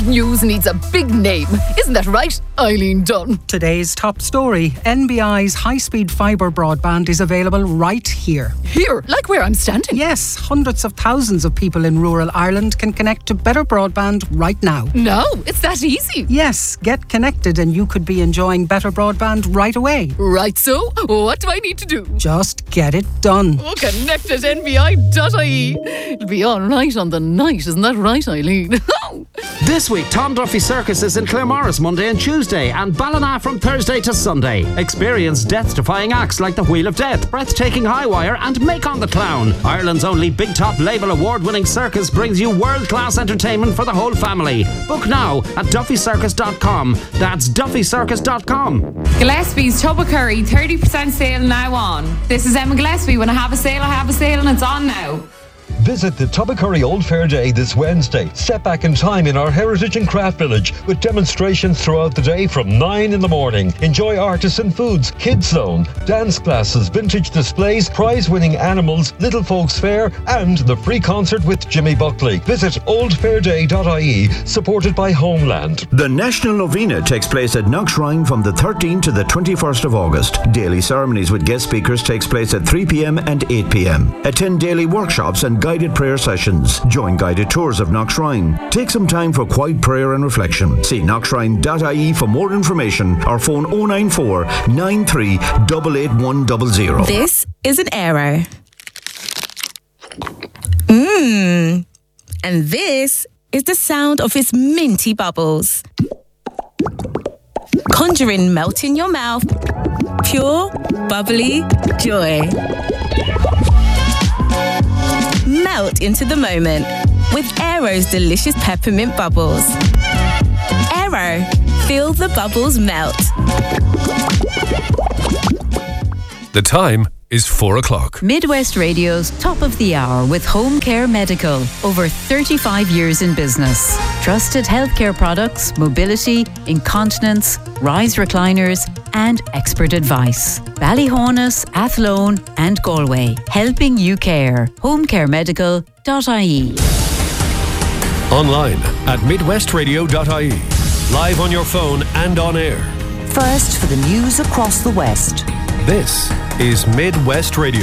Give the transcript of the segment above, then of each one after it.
news needs a big name. Isn't that right, Eileen Dunn? Today's top story. NBI's high-speed fibre broadband is available right here. Here? Like where I'm standing? Yes, hundreds of thousands of people in rural Ireland can connect to better broadband right now. No, it's that easy. Yes, get connected and you could be enjoying better broadband right away. Right, so what do I need to do? Just get it done. Oh, connect at nbi.ie. It'll be all right on the night, isn't that right, Eileen? This week, Tom Duffy Circus is in Claremorris Monday and Tuesday, and Ballina from Thursday to Sunday. Experience death-defying acts like the Wheel of Death, breathtaking High Wire, and Macon the Clown. Ireland's only Big Top Label award-winning circus brings you world-class entertainment for the whole family. Book now at duffycircus.com. That's duffycircus.com. Gillespie's Tub of Curry 30% sale now on. This is Emma Gillespie. When I have a sale, and it's on now. Visit the Tubbercurry Old Fair Day this Wednesday. Step back in time in our Heritage and Craft Village with demonstrations throughout the day from 9 in the morning. Enjoy artisan foods, kids zone, dance classes, vintage displays, prize-winning animals, little folks fair, and the free concert with Jimmy Buckley. Visit oldfairday.ie, supported by Homeland. The National Novena takes place at Knockshrine from the 13th to the 21st of August. Daily ceremonies with guest speakers takes place at 3 p.m. and 8 p.m. Attend daily workshops and guided prayer sessions. Join guided tours of Knockshrine. Take some time for quiet prayer and reflection. See knockshrine.ie for more information or phone 094 93 88100. This is an Aero. And this is the sound of its minty bubbles. Conjuring melt in your mouth. Pure, bubbly joy. Melt into the moment with Aero's delicious peppermint bubbles. Aero, feel the bubbles melt. The time is 4 o'clock. Midwest Radio's Top of the Hour with Home Care Medical. Over 35 years in business. Trusted healthcare products, mobility, incontinence, rise recliners, and expert advice. Ballyhonus, Athlone, and Galway. Helping you care. homecaremedical.ie. Online at midwestradio.ie. Live on your phone and on air. First for the news across the West. This is Midwest Radio.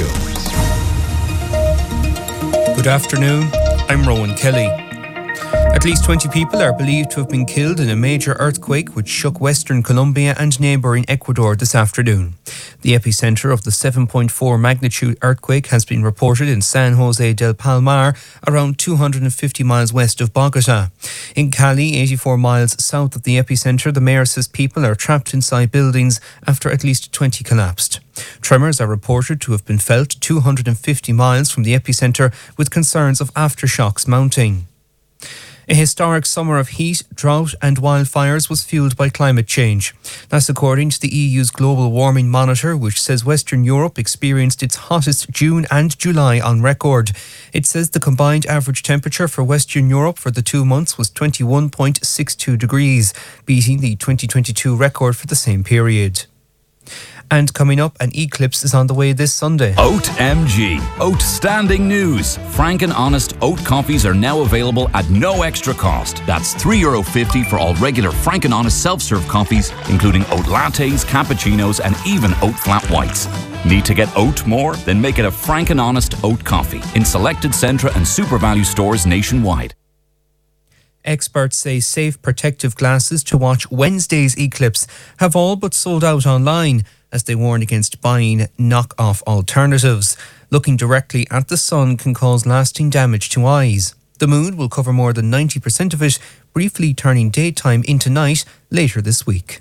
Good afternoon, I'm Rowan Kelly. At least 20 people are believed to have been killed in a major earthquake which shook Western Colombia and neighbouring Ecuador this afternoon. The epicentre of the 7.4 magnitude earthquake has been reported in San Jose del Palmar, around 250 miles west of Bogota. In Cali, 84 miles south of the epicentre, the mayor says people are trapped inside buildings after at least 20 collapsed. Tremors are reported to have been felt 250 miles from the epicentre, with concerns of aftershocks mounting. A historic summer of heat, drought and wildfires was fuelled by climate change. That's according to the EU's Global Warming Monitor, which says Western Europe experienced its hottest June and July on record. It says the combined average temperature for Western Europe for the 2 months was 21.62 degrees, beating the 2022 record for the same period. And coming up, an eclipse is on the way this Sunday. Oat MG. Outstanding news. Frank and Honest oat coffees are now available at no extra cost. That's €3.50 for all regular Frank and Honest self-serve coffees, including oat lattes, cappuccinos, and even oat flat whites. Need to get oat more? Then make it a Frank and Honest oat coffee in selected Centra and Super Value stores nationwide. Experts say safe protective glasses to watch Wednesday's eclipse have all but sold out online, as they warn against buying knock-off alternatives. Looking directly at the sun can cause lasting damage to eyes. The moon will cover more than 90% of it, briefly turning daytime into night later this week.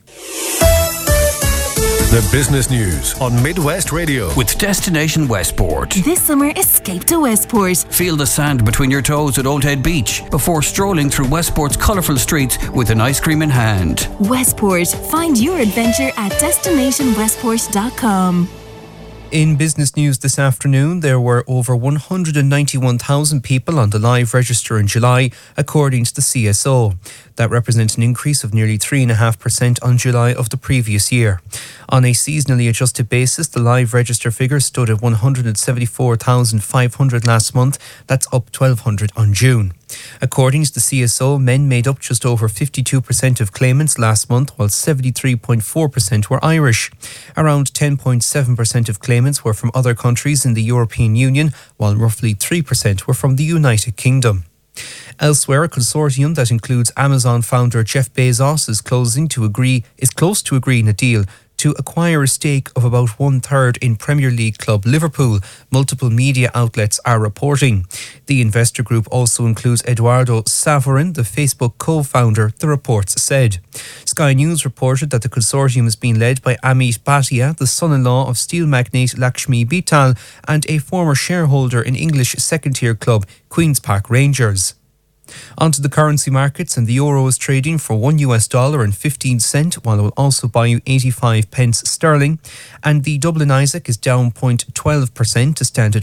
The business news on Midwest Radio. With Destination Westport. This summer, escape to Westport. Feel the sand between your toes at Old Head Beach before strolling through Westport's colourful streets with an ice cream in hand. Westport. Find your adventure at destinationwestport.com. In business news this afternoon, there were over 191,000 people on the live register in July, according to the CSO. That represents an increase of nearly 3.5% on July of the previous year. On a seasonally adjusted basis, the live register figure stood at 174,500 last month. That's up 1,200 on June. According to the CSO, men made up just over 52% of claimants last month, while 73.4% were Irish. Around 10.7% of claimants were from other countries in the European Union, while roughly 3% were from the United Kingdom. Elsewhere, a consortium that includes Amazon founder Jeff Bezos is close to agreeing a deal to acquire a stake of about 1/3 in Premier League club Liverpool, multiple media outlets are reporting. The investor group also includes Eduardo Savorin, the Facebook co-founder, the reports said. Sky News reported that the consortium is being led by Amit Bhatia, the son-in-law of steel magnate Lakshmi Mittal and a former shareholder in English second-tier club Queen's Park Rangers. Onto the currency markets, and the euro is trading for $1.15, while it will also buy you 85 pence sterling. And the Dublin Isaac is down 0.12% to stand at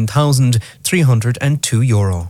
€14,302.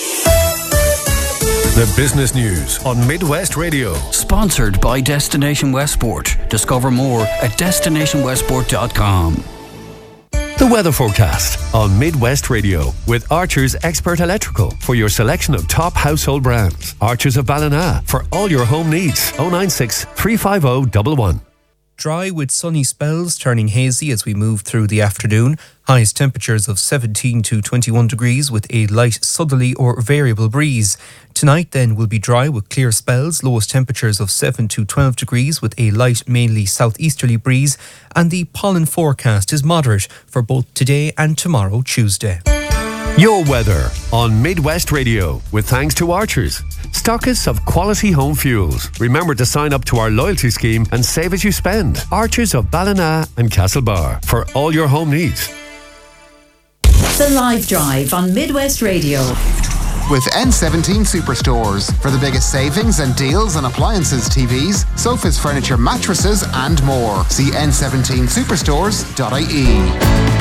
The business news on Midwest Radio. Sponsored by Destination Westport. Discover more at destinationwestport.com. The weather forecast on Midwest Radio with Archer's Expert Electrical for your selection of top household brands. Archer's of Ballina for all your home needs. 096 350 111. Dry with sunny spells turning hazy as we move through the afternoon. Highest temperatures of 17 to 21 degrees with a light southerly or variable breeze. Tonight then will be dry with clear spells. Lowest temperatures of 7 to 12 degrees with a light mainly southeasterly breeze. And the pollen forecast is moderate for both today and tomorrow, Tuesday. Your weather on Midwest Radio with thanks to Archers, stockists of quality home fuels. Remember to sign up to our loyalty scheme and save as you spend. Archers of Ballina and Castlebar for all your home needs. The Live Drive on Midwest Radio. With N17 Superstores for the biggest savings and deals on appliances, TVs, sofas, furniture, mattresses and more. See n17superstores.ie.